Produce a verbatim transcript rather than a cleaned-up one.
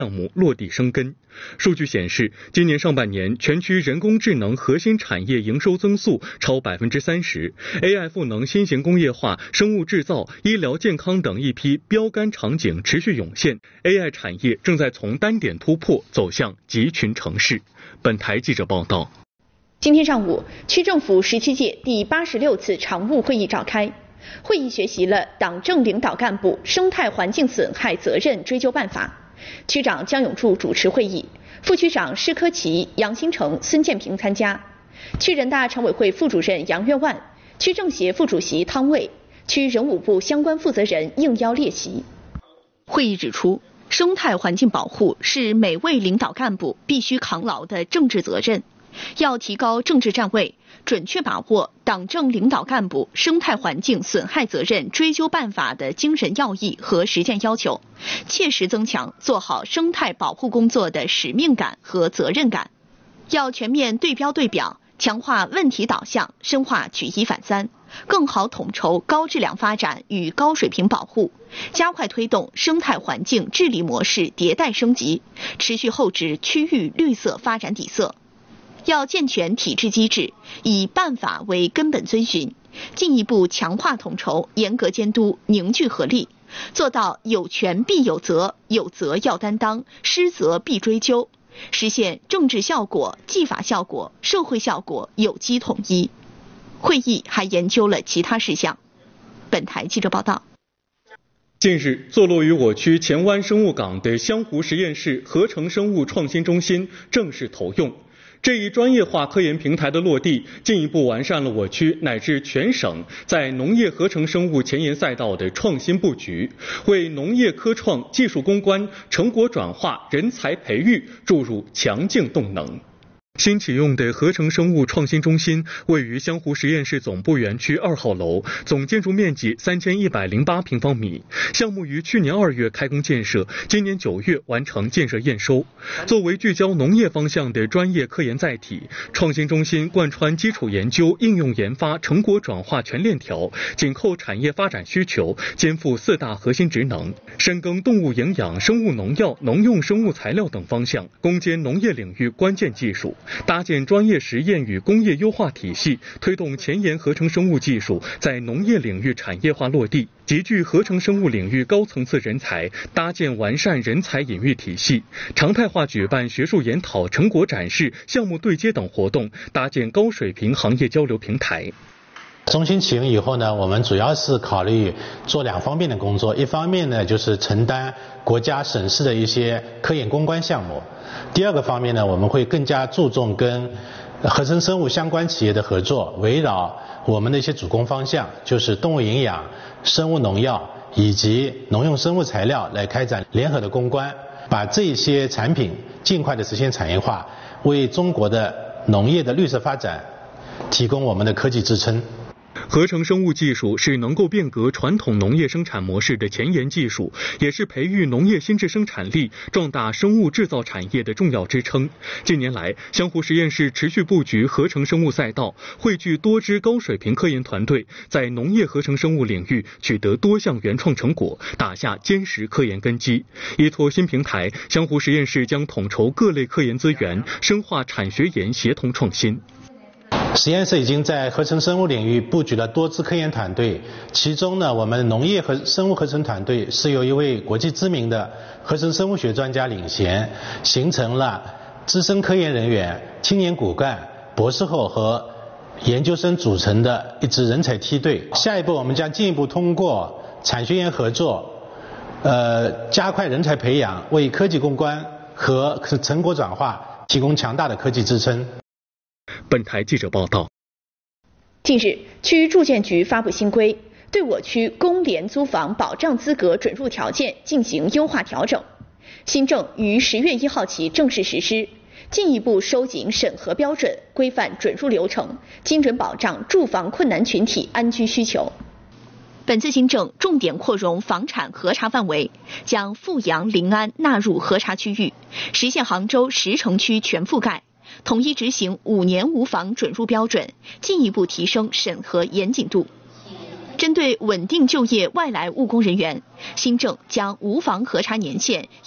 项目落地生根。数据显示，今年上半年全区人工智能核心产业营收增速超百分之三十 ，A I 赋能新型工业化、生物制造、医疗健康等一批标杆场景持续涌现 ，A I 产业正在从单点突破走向集群城市。本台记者报道。 今天上午，区政府十七届第八十六次常务会议召开。会议学习了党政领导干部生态环境损害责任追究办法。区长江永柱主持会议，副区长施科奇、杨新成、孙建平参加。区人大常委会副主任杨月万、区政协副主席汤卫、区人武部相关负责人应邀列席。会议指出，生态环境保护是每位领导干部必须扛牢的政治责任，要提高政治站位，准确把握党政领导干部生态环境损害责任追究办法的精神要义和实践要求，切实增强做好生态保护工作的使命感和责任感。要全面对标对表，强化问题导向，深化举一反三，更好统筹高质量发展与高水平保护，加快推动生态环境治理模式迭代升级，持续厚植区域绿色发展底色。要健全体制机制，以办法为根本遵循，进一步强化统筹，严格监督，凝聚合力，做到有权必有责，有责要担当，失责必追究，实现政治效果、纪法效果、社会效果有机统一。会议还研究了其他事项。本台记者报道。 近日，坐落于我区前湾生物港的湘湖实验室合成生物创新中心正式投用。这一专业化科研平台的落地，进一步完善了我区乃至全省在农业合成生物前沿赛道的创新布局，为农业科创技术攻关、成果转化、人才培育注入强劲动能。新启用的合成生物创新中心位于湘湖实验室总部园区二号楼，总建筑面积三千一百零八平方米。项目于去年二月开工建设，今年九月完成建设验收。作为聚焦农业方向的专业科研载体，创新中心贯穿基础研究、应用研发、成果转化全链条，紧扣产业发展需求，肩负四大核心职能，深耕动物营养、生物农药、农用生物材料等方向，攻坚农业领域关键技术。搭建专业实验与工业优化体系，推动前沿合成生物技术在农业领域产业化落地，集聚合成生物领域高层次人才，搭建完善人才引育体系，常态化举办学术研讨、成果展示、项目对接等活动，搭建高水平行业交流平台。 中心启用以后呢，我们主要是考虑做两方面的工作，一方面呢就是承担国家省市的一些科研攻关项目，第二个方面呢，我们会更加注重跟合成生物相关企业的合作，围绕我们的一些主攻方向，就是动物营养、生物农药以及农用生物材料来开展联合的攻关，把这些产品尽快的实现产业化，为中国的农业的绿色发展提供我们的科技支撑。 合成生物技术是能够变革传统农业生产模式的前沿技术，也是培育农业新质生产力、壮大生物制造产业的重要支撑。近年来，湘湖实验室持续布局合成生物赛道，汇聚多支高水平科研团队，在农业合成生物领域取得多项原创成果，打下坚实科研根基。依托新平台，湘湖实验室将统筹各类科研资源，深化产学研协同创新。 实验室已经在合成生物领域布局了多支科研团队，其中呢，我们农业和生物合成团队是由一位国际知名的合成生物学专家领衔，形成了资深科研人员、青年骨干、博士后和研究生组成的一支人才梯队。下一步，我们将进一步通过产学研合作，呃，加快人才培养，为科技攻关和成果转化提供强大的科技支撑。 本台记者报道。 近日，区住建局发布新规，对我区公联租房保障资格准入条件进行优化调整。新政于十月一号起正式实施，进一步收紧审核标准，规范准入流程，精准保障住房困难群体安居需求。本次新政重点扩容房产核查范围，将阜阳、临安纳入核查区域，实现杭州十城区全覆盖。统一执行五年无房准入标准，进一步提升审核严谨度。针对稳定就业外来务工人员，新政将无房核查年限